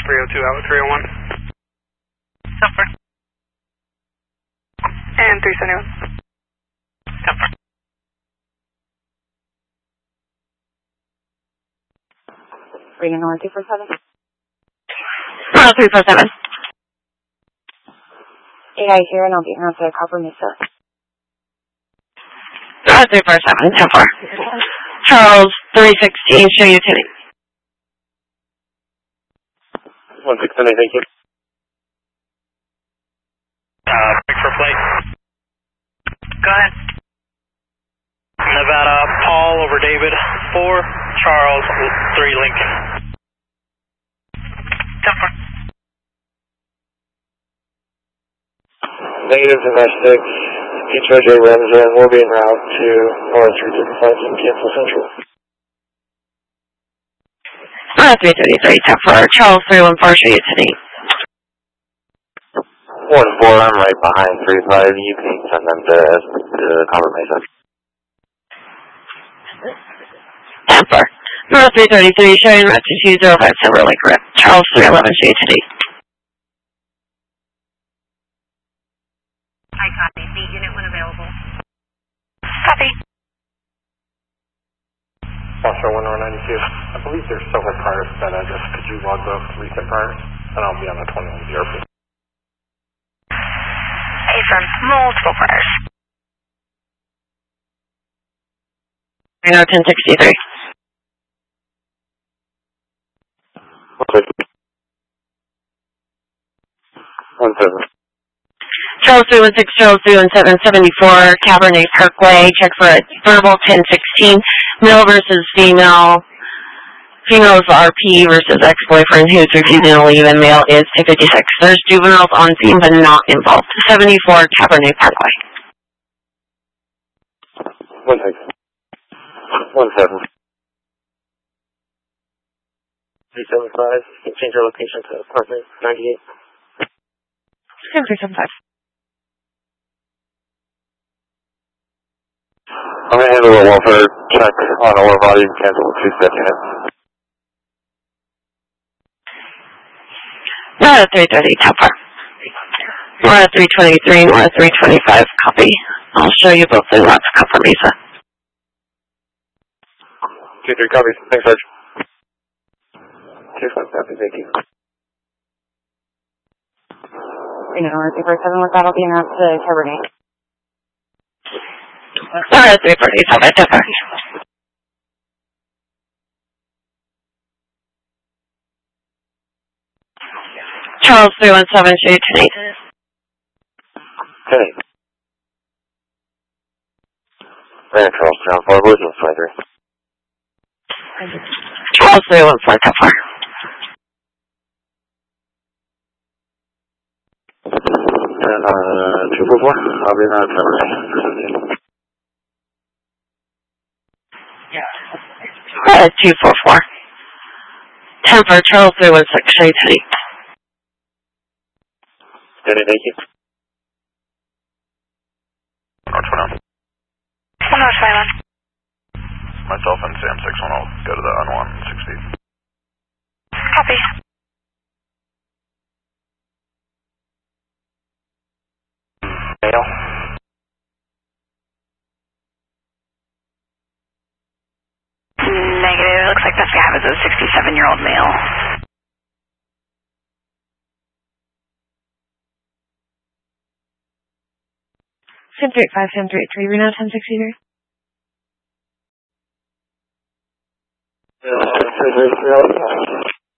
302 out with 301. Temper. And 371. Temper. Reno North 247. 347. AI here, and I'll be around to Copper Mesa. 347, Temper. Charles 316, show utility. 169, thank you. Pick for plate. Go ahead. Nevada, Paul over David, 4, Charles, 3 Lincoln. Temper. Negative to Mesh 6, HOJ Ramsden will be en route to North 335 in Kansas Central. 333, Temper. Charles 314, show utility. 1-4, I'm right behind 35. You can send them to Copper Mesa. Temper. North 333, showing route to 2057 Lake Rip. Charles 311, show utility. Hi, copy. Seat unit when available. Copy. Foster 192. I believe there's several priors to that address. Could you log those recent priors? And I'll be on the 21 DRP. Affirm. Multiple priors. Reno 1063. 1-7. Charles 316, Charles 317, 74, Cabernet Parkway. Check for a verbal 1016. Male versus female. Female is RP versus ex-boyfriend who's refusing to leave, and male is 56. There's juveniles on scene but not involved. 74, Cabernet Parkway. 1-6. 1-7. 375. Change your location to apartment 98. 375. I'm going to handle a welfare check on a lower body and cancel the 2-step unit. 330, Temper. 323, 325, copy. I'll show you both the routes, Copper Mesa. 2-3 copies. Thanks, Sarge. 2-5 copy, thank you. Reno North 247 with that'll be en route to Cabernet. 347, Temper. Charles 317, show utility. 10-8. Ran Charles, ground floor, Williams 23. Charles 314, Temper. 244. I'll be around Cabernet. 244. Temper, Charles 316, show utility. 10-8, thank you. North Island. Myself and Sam 61 will go to the unwanted 60. Copy. Male. Negative. Looks like this guy was a 67-year-old male. Sim 385, Sim 383, Reno 1063. Yeah,